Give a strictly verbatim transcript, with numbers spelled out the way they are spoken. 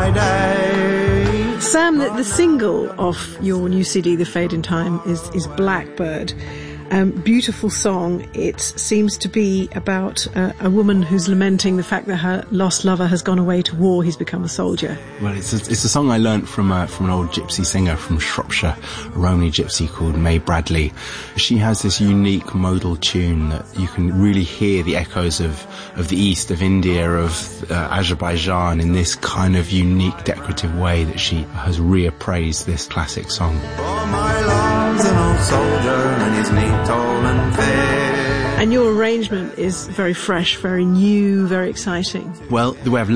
by day. Sam, the, the single off your new C D, The Fade in Time, is, is Blackbird. Um, beautiful song. It seems to be about uh, a woman who's lamenting the fact that her lost lover has gone away to war. He's become a soldier. Well, it's a, it's a song I learnt from uh, from an old gypsy singer from Shropshire, a Romany gypsy called May Bradley. She has this unique modal tune that you can really hear the echoes of, of the east, of India, of uh, Azerbaijan in this kind of unique decorative way that she has reappraised this classic song. For my love's an old soldier and he's neat, tall and fair. And your arrangement is very fresh, very new, very exciting. Well, the way I've